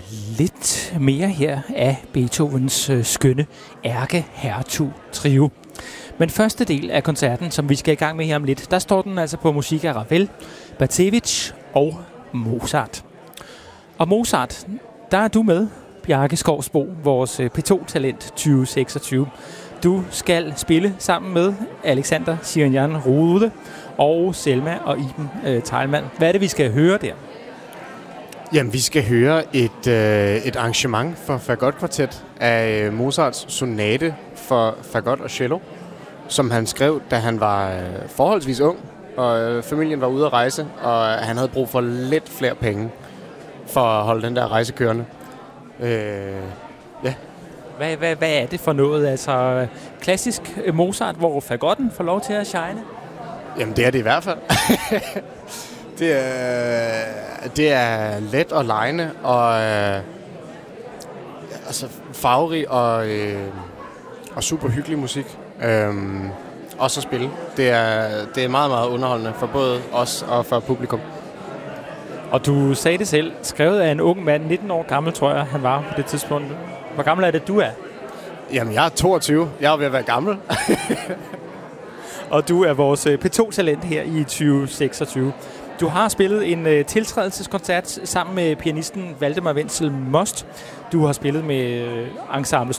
lidt mere her af Beethovens skønne ærkehertug-trio. Men første del af koncerten, som vi skal i gang med her om lidt, der står den altså på musik af Ravel, Batevich og Mozart. Og Mozart, der er du med, Bjarke Skovsbo, vores P2-talent 2026. Du skal spille sammen med Alexander Sirinian Rude og Selma og Iben Teilmann. Hvad er det, vi skal høre der? Jamen, vi skal høre et arrangement for fagotkvartet af Mozarts sonate for fagot og cello, som han skrev, da han var forholdsvis ung, og familien var ude at rejse, og han havde brug for lidt flere penge for at holde den der rejse kørende. Ja. Hvad er det for noget? Altså klassisk Mozart, hvor fagotten får lov til at shine? Jamen, det er det i hvert fald. Det er let og lejende og altså farverig og super hyggelig musik. Også at spille. Det er meget, meget underholdende for både os og for publikum. Og du sagde det selv, skrevet af en ung mand, 19 år gammel, tror jeg, han var på det tidspunkt. Hvor gammel er det, du er? Jamen, jeg er 22. Jeg er ved at være gammel. Og du er vores P2-talent her i 2026. Du har spillet en tiltrædelseskoncert sammen med pianisten Valdemar Wenzel Most. Du har spillet med Ensemble